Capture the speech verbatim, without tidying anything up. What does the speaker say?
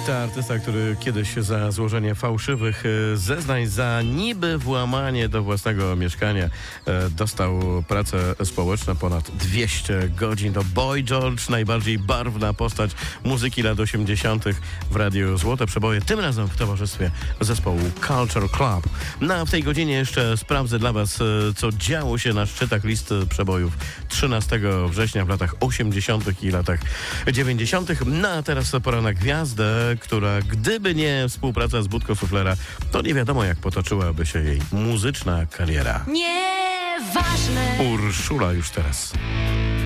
To artysta, który kiedyś za złożenie fałszywych zeznań za niby włamanie do własnego mieszkania dostał pracę społeczną ponad dwieście godzin. To Boy George, najbardziej barwna postać muzyki lat osiemdziesiątych w Radiu Złote Przeboje, tym razem w towarzystwie zespołu Culture Club. No a w tej godzinie jeszcze sprawdzę dla Was, co działo się na szczytach list przebojów trzynastego września w latach osiemdziesiątych i latach dziewięćdziesiątych. No a teraz pora na gwiazdę, która gdyby nie współpraca z Budką Suflera, to nie wiadomo jak potoczyłaby się jej muzyczna kariera. Nieważne. Urszula już teraz.